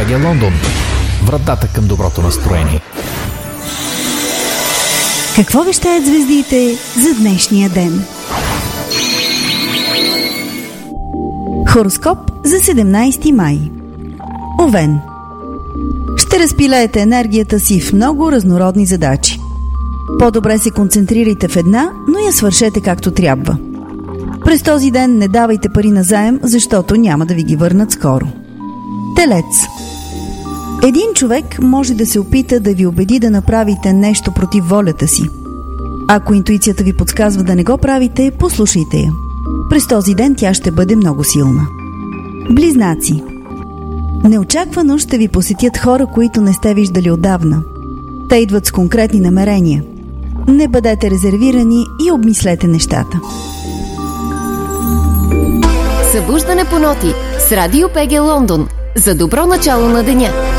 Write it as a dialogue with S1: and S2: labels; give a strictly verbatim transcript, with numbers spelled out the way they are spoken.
S1: БГ Лондон. Вратата към доброто настроение.
S2: Какво вещаят звездите за днешния ден? Хороскоп за седемнайсети май. Овен. Ще разпилеете енергията си в много разнородни задачи. По-добре се концентрирайте в една, но я свършете както трябва. През този ден не давайте пари назаем, защото няма да ви ги върнат скоро. Телец. Един човек може да се опита да ви убеди да направите нещо против волята си. Ако интуицията ви подсказва да не го правите, послушайте я. През този ден тя ще бъде много силна. Близнаци. Неочаквано ще ви посетят хора, които не сте виждали отдавна. Те идват с конкретни намерения. Не бъдете резервирани и обмислете нещата.
S3: Събуждане по ноти с Радио БГ Лондон. За добро начало на деня.